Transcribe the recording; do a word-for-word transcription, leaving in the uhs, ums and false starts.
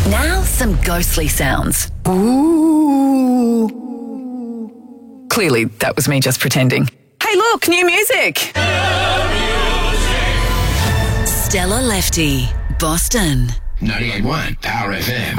Now some ghostly sounds. Ooh. Clearly, that was me just pretending. Hey, look, new music. Stella Lefty, Boston. ninety-eight point one Power F M.